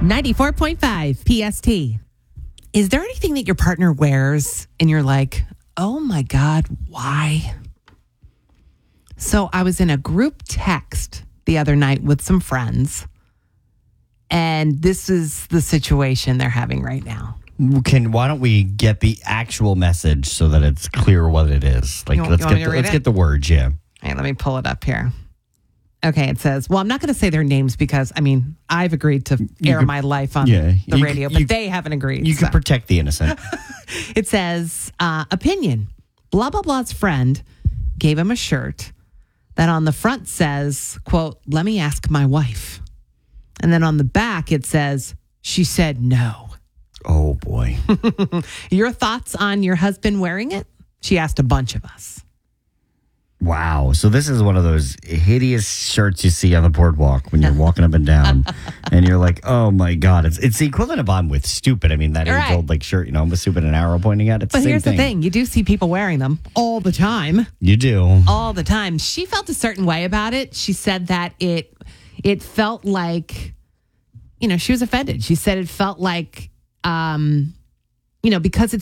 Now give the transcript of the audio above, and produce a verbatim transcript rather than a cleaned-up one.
ninety-four point five P S T. Is there anything that your partner wears and you're like, oh my God, why? So I was in a group text the other night with some friends, and this is the situation they're having right now. Can why don't we get the actual message so that it's clear what it is? Like, You want- let's you want me get to the, read let's it? get the words. Yeah. All right, let me pull it up here. Okay, it says, well, I'm not going to say their names because, I mean, I've agreed to air could- my life on yeah, the you radio, could- but you- they haven't agreed. You so. can protect the innocent. It says, uh, opinion. Blah, blah, blah's friend gave him a shirt that on the front says, quote, let me ask my wife. And then on the back, it says, she said no. Oh boy. Your thoughts on your husband wearing it? She asked a bunch of us. Wow. So this is one of those hideous shirts you see on the boardwalk when you're walking up and down, and you're like, "Oh my God!" It's it's the equivalent of I'm with stupid. I mean, that Right. age old like shirt. You know, I'm with stupid, an arrow pointing at it. But here's the thing: you do see people wearing them all the time. You do. all the time. She felt a certain way about it. She said that it it felt like, you know, she was offended. She said it felt like, um, you know, because it's